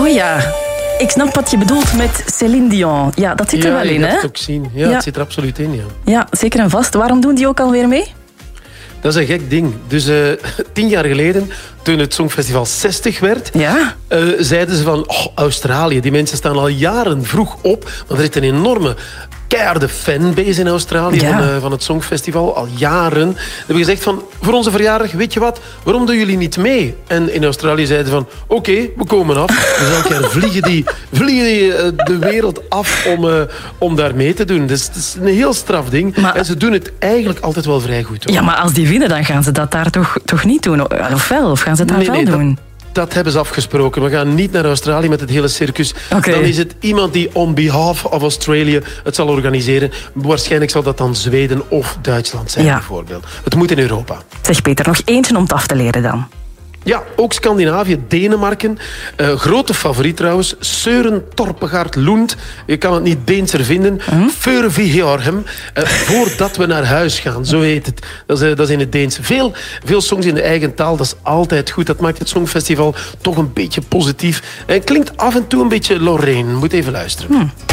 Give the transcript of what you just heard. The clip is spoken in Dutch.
Oh ja, ik snap wat je bedoelt met Céline Dion. Ja, dat zit er wel in, hè? Ja, het ook zien. Ja, het zit er absoluut in, ja. Ja, zeker en vast. Waarom doen die ook alweer mee? Dat is een gek ding. Dus 10 jaar geleden, toen het Songfestival 60 werd, zeiden ze van Australië, die mensen staan al jaren vroeg op, want er is een enorme keiharde fanbase in Australië van het Songfestival, al jaren. Ze hebben gezegd van, voor onze verjaardag, weet je wat, waarom doen jullie niet mee? En in Australië zeiden ze van, oké, we komen af. Dus elk jaar vliegen die de wereld af om daar mee te doen. Dus het is een heel straf ding. Maar, en ze doen het eigenlijk altijd wel vrij goed. Hoor. Ja, maar als die winnen, dan gaan ze dat daar toch niet doen? Of wel? Of gaan ze het daar wel doen? Dat hebben ze afgesproken. We gaan niet naar Australië met het hele circus. Okay. Dan is het iemand die on behalf of Australia het zal organiseren. Waarschijnlijk zal dat dan Zweden of Duitsland zijn, bijvoorbeeld. Het moet in Europa. Zeg Peter, nog eentje om het af te leren dan. Ja, ook Scandinavië, Denemarken. Grote favoriet trouwens. Søren Torpegaard Lund. Je kan het niet Deenser vinden. Før vi hører hem. Voordat we naar huis gaan, zo heet het. Dat is in het Deens. Veel songs in de eigen taal, dat is altijd goed. Dat maakt het Songfestival toch een beetje positief. En klinkt af en toe een beetje Lorraine. Moet even luisteren.